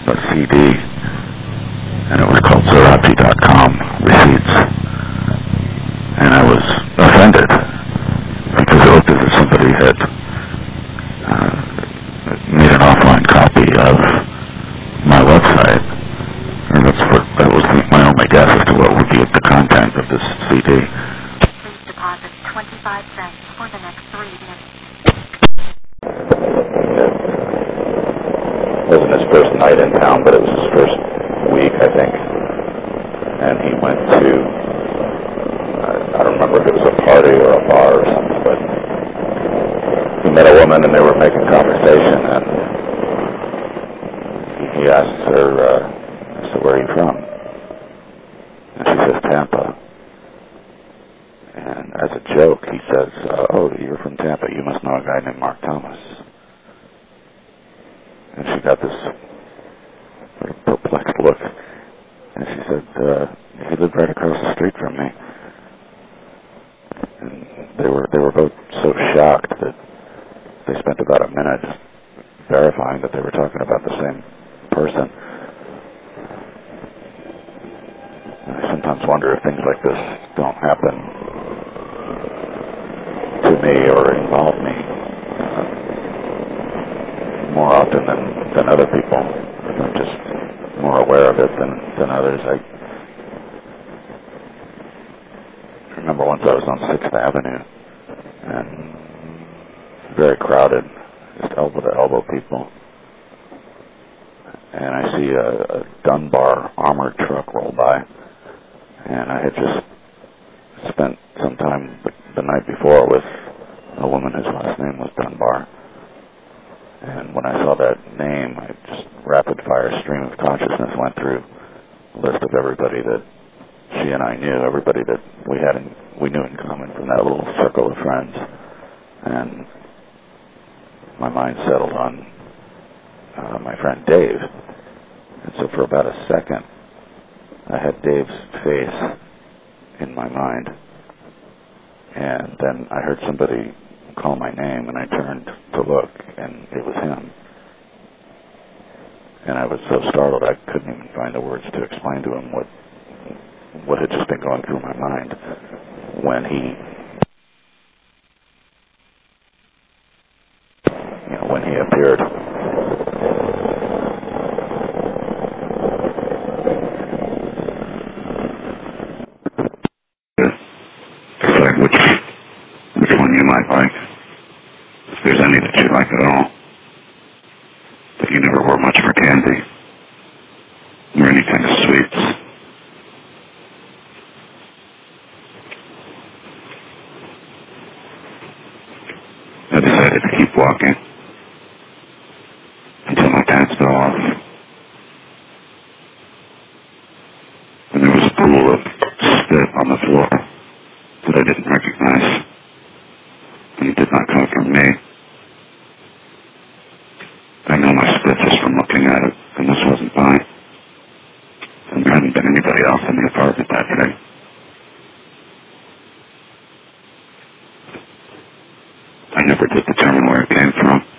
a CD, and it was called Zerati.com Receipts. And I was offended because it looked as if somebody had made an offline copy of my website. And that was my only guess as to what would be the content of this CD. Please deposit 25 cents for the next 3 minutes. It wasn't his first night in town, but it was his first week, I think. And he went to, I don't remember if it was a party or a bar or something, but he met a woman and they were making conversation, and he asked her, so where are you from? And she says, Tampa. And as a joke, he says, oh, you're from Tampa. You must know a guy named Mark Thomas. And she got this sort of perplexed look. And she said, he lived right across the street from me. And they were both so shocked that they spent about a minute just verifying that they were talking about the same person. And I sometimes wonder if things like this don't happen to me or involve me more often than other people. I'm just more aware of it than others. I remember once I was on 6th Avenue and very crowded, just elbow to elbow people. And I see a Dunbar armored truck roll by. And I had just spent some time the night before with a woman whose last name was Dunbar. And when I saw that name, I just rapid-fire stream of consciousness went through a list of everybody that she and I knew, everybody that we knew in common from that little circle of friends. And my mind settled on my friend Dave. And so for about a second, I had Dave's face in my mind. And then I heard somebody call my name, and I turned to look, and it was him. And I was so startled I couldn't even find the words to explain to him what had just been going through my mind when he appeared. Decide which one you might like. If there's any that you like at all. But you never were much for candy or any kind of sweets. I decided to keep walking until my pants fell off. And there was a pool of spit on the floor that I didn't recognize. And it did not come from me. I know my spit just from looking at it, and this wasn't mine. And there hadn't been anybody else in the apartment that day. I never did determine where it came from.